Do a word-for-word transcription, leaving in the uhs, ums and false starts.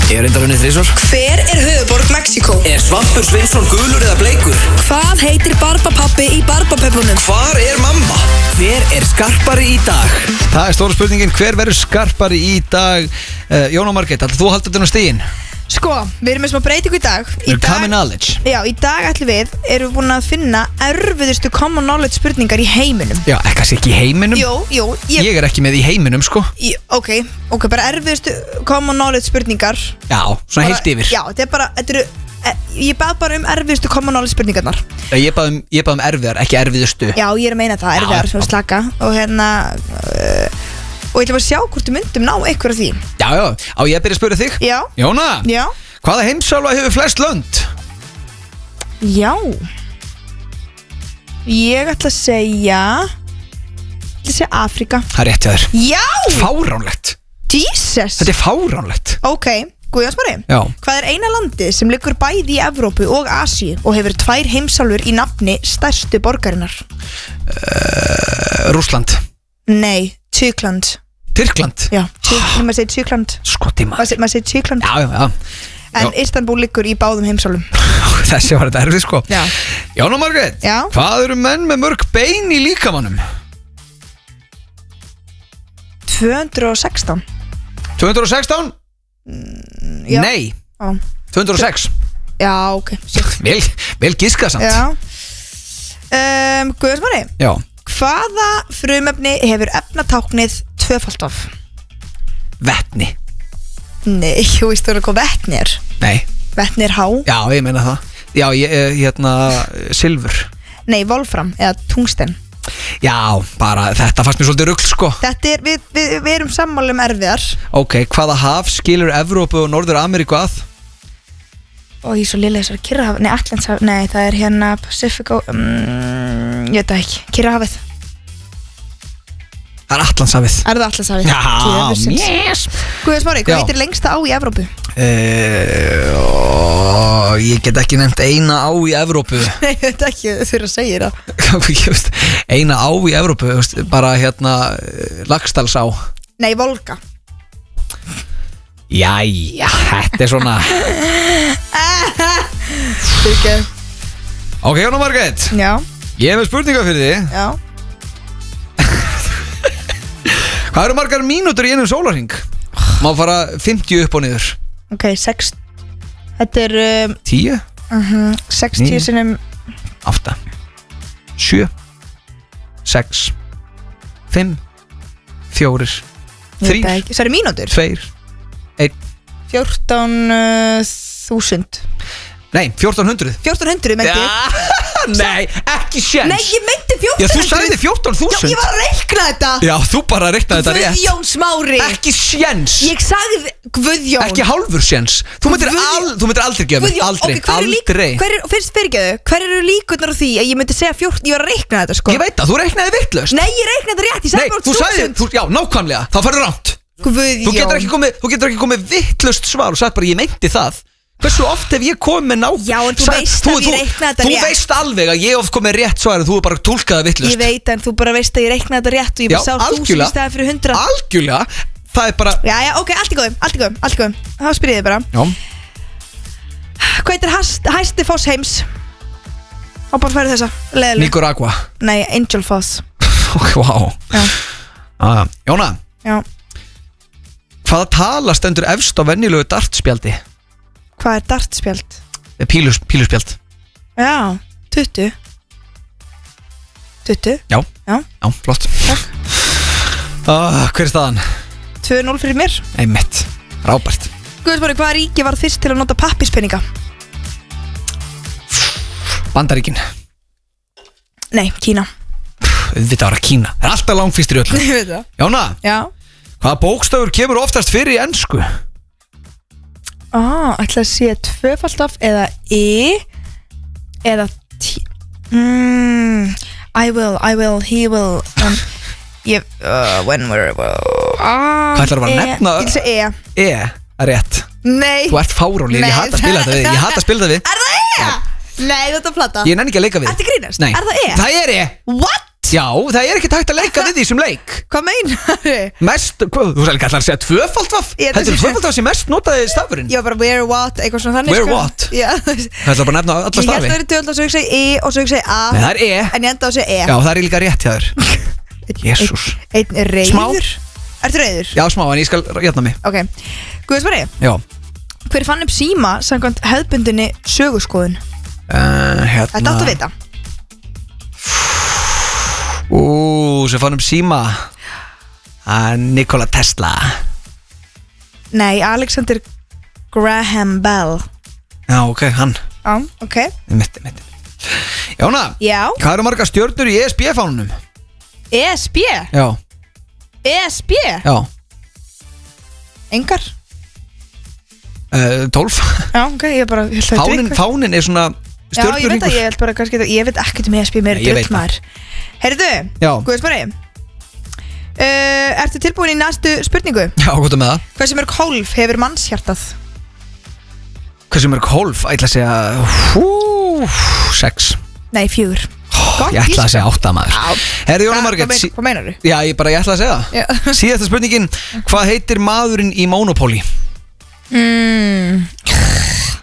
Ég er reyndar unnið þrisvar. Hver er höfuðborg Mexíkó? Er Svampur Sveinsson gulur eða bleikur? Hvað heitir Barbapappi í Barbapöppunum? Hvar er mamma? Hver er skarpari í dag? Það er stóra spurningin, hver verður skarpari í dag? uh, Jóna Margrét, ætlar þú að halda þetta á stigin? Sko, við erum með smá breytingu í dag Í Er dag, common knowledge? já, í dag ætlum við Erum við búin að finna erfiðustu common knowledge spurningar í heiminum Já, ekkert ekki í heiminum. Jú, jú, ég, Ég er ekki með í heiminum, sko. ég Ok, ok, bara erfiðustu common knowledge spurningar Já, svona bara, heilt yfir. Já, þetta er bara, þetta eru e, Ég bað bara um erfiðustu common knowledge spurningarnar Ég bað um, ég bað um erfiðar, ekki erfiðustu. Já, ég er að meina það, Já, erfiðar, já. svona slaka Og hérna uh, Og ég ætlum að sjá hvort við myndum ná einhver af því Já, já, á ég að byrja að spyrja þig? Já, Jóna, já, hvaða heimsálfa hefur flest lönd? já Ég ætla að segja Ég ætla að segja Afríka Það er rétt hjá þér. Já, Fáránlegt. Jesus Þetta er fáránlegt. Ok, Guðjónsmári Já. Hvað er eina landið sem liggur bæði í Evrópu og Asíu og hefur tvær heimsálfur í nafni stærstu borgarinnar? Uh, Rússland. Nei, Tyrkland Tyrkland. Já, Tyrkland, maður segir Tyrkland Skoti Maður maður. segir, maður segir Tyrkland Já, já, já. En Já. Istanbul liggur í báðum heimsálfum Þessi var þetta erfið, sko. Já. Jóna Margrét, Já. hvað eru menn með mörg bein í líkamannum? tvö hundruð og sextán tvö hundruð og sextán? já. Nei, Já, tvö hundruð og sex. já ok shit. Vel, vel giskað samt. Já um, Guðjónsmári Já. Hvaða frumefni hefur efnatáknið tvöfalt af? Vetni. Nei, þú veist þú hvað vetni er Nei. Vetni er há Já, ég meina það. Já, ég, eh, hérna, silfur. Nei, volfram eða tungsten Já, bara þetta fannst mér svolítið rugl, sko. Þetta er, við, við, við erum sammála um erfiðar Ok, hvaða haf skilur Evrópu og Norður Ameríku að? Og ég er svo liðlega þessar Kyrrahaf Nei, Atlantshaf Nei, það er hérna Pacific um, Ég veit það ekki Kyrrahafið Það er Atlantshafið. Er það Atlantshafið? Já, Djöfusins. yes. Guðjónsmári, hvað Já. heitir lengsta á í Evrópu? Uh, ó, ég get ekki nefnt eina á í Evrópu. Nei, ég veit ekki, þú þurfa að segja það Ég veist, eina á í Evrópu, veist, bara hérna Laxdalsá. Nei, Volga Jæja, þetta er svona. Fyrir Ok, Jóna Margrét, Já, ég hef með spurninga fyrir þig. já Hvað eru margar mínútur í einum sólarhring? Má fara fimmtíu upp og niður. Ok, sex Þetta er um, Tíu, uh sextíu Níu. sinnum átta, sjö, sex, fimm, fjórir, Ég veit það þrír, ekki. Það eru mínútur tveir, einn. fjórtán þúsund Nei, fjórtán hundruð. fjórtán hundruð meinti ég. Nei, ekki séns. Nei, ég meinti fjórtán Já, hundruð þú sagði fjórtán Já, þúsund. ég var að reikna þetta Já, þú bara reiknaði þetta rétt. Guðjón Smári Ekki séns. Ég sagði Guðjón Ekki hálfur séns. Þú myndir, Guðjón- al, þú myndir aldrei gefa mér. Guðjón, Aldrei, ok, hver eru lík- aldrei. hver eru, fyrst fyrirgeðu, hver eru líkurnar á því að ég myndi segja fjórtán, ég var að reikna þetta sko Ég veit að þú reiknaði vitlaust. Nei, ég reikna þetta rétt, ég Nei, sagði bara þú sagði, þúsund þú, já, nákvæmlega. Þá færðu ránt. Guðjón Þú getur ekki komið, þú getur ekki komið vitlaust svar og sagt bara ég meinti það. Hversu oft hef ég komið með ná? Já, en þú Sa- veist að ég reiknaði þetta Þú rétt. veist alveg að ég hef komið rétt svar en þú er bara tólkaði vitlaust. Ég veit en þú bara veist að ég reikna þetta rétt og ég Já, bara sá þúsund í algjörlega. staði fyrir hundra Algjörlega. Það er bara, Já, já, ok, allt í góðum, allt í góðum, allt í góðum Þá spyrir ég þig bara já. Hvað heitir hast- hæsti foss heims? Og bara færi þessa, leðileg Nicaragua. Nei, Angel Foss Vá. Já, Ah, Jóna, já hvaða tala stendur efst á venjulegu dartspjaldi? Hvað er dartspjald? Pílus, píluspjald. Já, tuttugu tuttugu, Já, já, já, flott. Ah, hver er staðan? tvö núll fyrir mér Einmitt, rábært. Guðsmári, hvaða ríki var fyrst til að nota pappispenninga? Bandaríkin. Nei, Kína Auðvitað var að Kína. Það er alltaf langfýstur í öllu. Ég veit það Jóna, Já hvaða bókstafur kemur oftast fyrir í ensku? Á, ætla að sé tvöfalt af eða E eða T mm, I will, I will, he will um, ég, uh, when we're ah, Hvað ætlarðu bara að E. nefna? Ég ætla að segja E E, það er rétt. Nei Þú ert fáránleg, ég hata að spila þetta við. Ég hata að spila þetta við. Er það E? Nei, þetta er plata Ég nenni ekki að leika við. Ertu að grínast? Nei. Er það E? Það er E. What? Já, það er ekki takt að leika við því sem leik Hvað meinar þið? Mest, hvað, þú sagði ekki alltaf að segja tvöfald vaff Ég- Þetta er tvöfald vaff sem mest notaði stafurinn Já, bara where what, eitthvað svona þannig Where sko. what? Já, Það ætla bara að nefna alla ég held að stafi það er töld og svo ég segi I og svo ég segi A Nei, það er E En ég enda á að segja E Já, það er líka rétt hjá þér Jesús Einn er reyður Ertu reyður? Já, smá, en ég skal jafna mig Ok, Guðsvari, Já hver fann upp síma samkvæmt hefðbundinni söguskoðun? uh, Hérna Þetta áttu að vita Ú, sem fann um síma uh, Nikola Tesla Nei, Alexander Graham Bell Já, ok, hann Já, ok Mitti, mitti Jóna, Já, hvað eru margar stjörnur í E S B-fánunum? E S B Já, E S B já Engar uh, tólf Já, ok, ég bara ég held að Fánin, þetta er fánin er svona Já, ég veit að stjörnuringur ég held bara kannski Ég veit ekkert um E S B meira Nei, ég veit drullmaður Heyrðu, Já. Guðsvari uh, Ertu tilbúin í næstu spurningu? Já, hvað er með það? Hversu mörg hólf hefur mannshjartað? Hversu mörg hólf? Ég ætla að segja hú, Sex Nei, fjögur Gott, Ég ætla að giska. segja átta maður Já. Herri Jóna Hvað- Margrét hvað mein- sí- Hvað meinar þú? Já, ég bara, ég ætla að segja Já. það Síðasta spurningin Hvað heitir maðurinn í Monopoly? Mm,